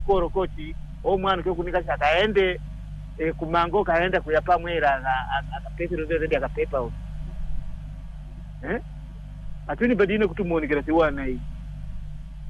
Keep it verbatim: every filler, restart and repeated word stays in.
koro koti omwana kyo kunika chakaende e, kumango kaenda kuyapa mwera akapepero zedi akapepa eh atuni badine kutumonikira siwana hii